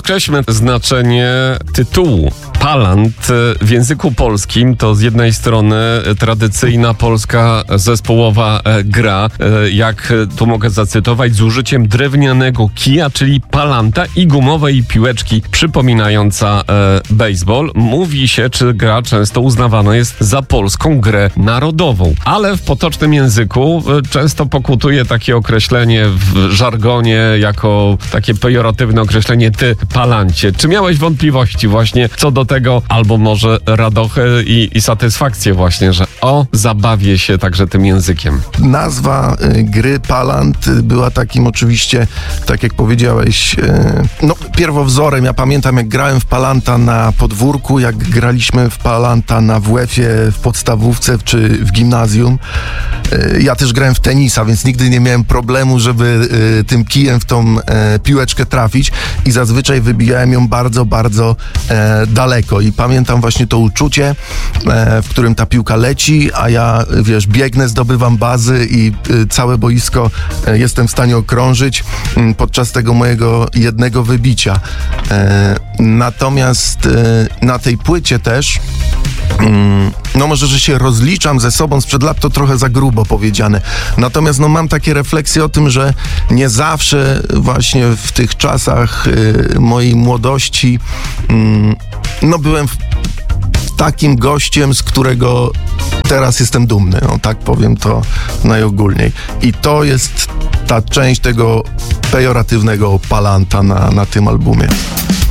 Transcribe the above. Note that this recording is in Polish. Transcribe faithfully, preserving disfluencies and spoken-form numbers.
Podkreślmy znaczenie tytułu. Palant w języku polskim to z jednej strony tradycyjna polska zespołowa gra, jak tu mogę zacytować, z użyciem drewnianego kija, czyli palanta i gumowej piłeczki przypominająca e, baseball. Mówi się, czy gra często uznawana jest za polską grę narodową. Ale w potocznym języku e, często pokutuje takie określenie w żargonie jako takie pejoratywne określenie ty palancie. Czy miałeś wątpliwości właśnie co do tego, albo może radochę i, i satysfakcję właśnie, że o, zabawię się także tym językiem? Nazwa y, gry Palant była takim oczywiście, tak jak powiedziałeś, y, no pierwowzorem. Ja pamiętam, jak grałem w Palanta na podwórku, jak graliśmy w Palanta na W F-ie, w podstawówce czy w gimnazjum. Y, ja też grałem w tenisa, więc nigdy nie miałem problemu, żeby y, tym kijem w tą y, piłeczkę trafić i zazwyczaj wybijałem ją bardzo, bardzo e, daleko. I pamiętam właśnie to uczucie, e, w którym ta piłka leci, a ja, wiesz, biegnę, zdobywam bazy i y, całe boisko e, jestem w stanie okrążyć y, podczas tego mojego jednego wybicia. E, natomiast e, na tej płycie też Mm, no może, że się rozliczam ze sobą sprzed lat, to trochę za grubo powiedziane. Natomiast no mam takie refleksje o tym, że nie zawsze właśnie w tych czasach y, mojej młodości y, no byłem w, takim gościem, z którego teraz jestem dumny. No tak powiem to najogólniej. I to jest ta część tego pejoratywnego palanta na, na tym albumie.